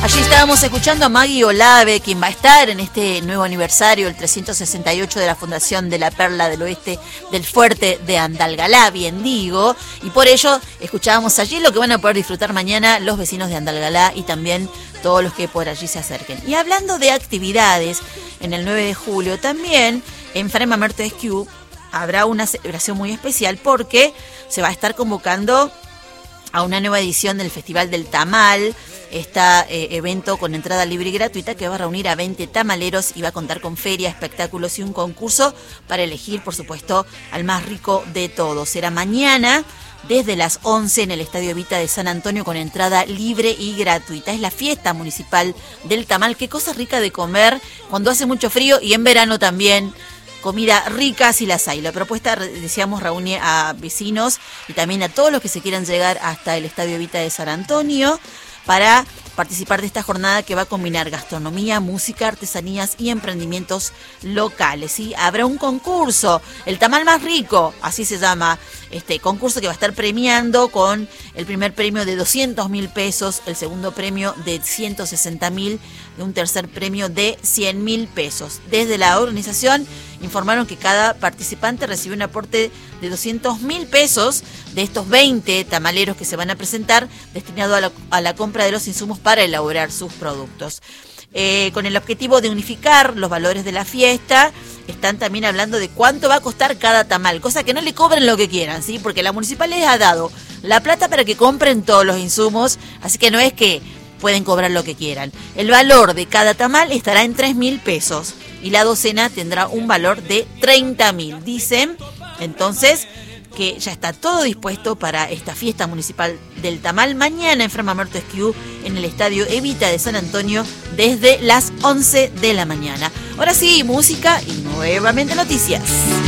Allí estábamos escuchando a Maggie Olave, quien va a estar en este nuevo aniversario, el 368 de la fundación de la Perla del Oeste del Fuerte de Andalgalá, bien digo, y por ello escuchábamos allí lo que van a poder disfrutar mañana los vecinos de Andalgalá y también todos los que por allí se acerquen. Y hablando de actividades, en el 9 de julio también en Frema Mertesquieu habrá una celebración muy especial porque se va a estar convocando a una nueva edición del Festival del Tamal, evento con entrada libre y gratuita que va a reunir a 20 tamaleros y va a contar con feria, espectáculos y un concurso para elegir, por supuesto, al más rico de todos. Será mañana desde las 11 en el Estadio Evita de San Antonio con entrada libre y gratuita. Es la fiesta municipal del tamal. Qué cosa rica de comer cuando hace mucho frío y en verano también. Comida rica si las hay. La propuesta, decíamos, reúne a vecinos y también a todos los que se quieran llegar hasta el Estadio Evita de San Antonio para participar de esta jornada que va a combinar gastronomía, música, artesanías y emprendimientos locales. ¿Sí? Habrá un concurso, el tamal más rico, así se llama este concurso, que va a estar premiando con el primer premio de 200.000 pesos, el segundo premio de 160.000 y un tercer premio de 100.000 pesos. Desde la organización informaron que cada participante recibe un aporte de 200.000 pesos de estos 20 tamaleros que se van a presentar, destinado a la compra de los insumos para elaborar sus productos. Con el objetivo de unificar los valores de la fiesta, están también hablando de cuánto va a costar cada tamal, cosa que no le cobren lo que quieran, ¿sí? Porque la municipal les ha dado la plata para que compren todos los insumos, así que no es que pueden cobrar lo que quieran. El valor de cada tamal estará en 3.000 pesos y la docena tendrá un valor de 30.000. Dicen entonces que ya está todo dispuesto para esta fiesta municipal del tamal mañana en Frema Mertesquieu en el Estadio Evita de San Antonio desde las 11 de la mañana. Ahora sí, música y nuevamente noticias.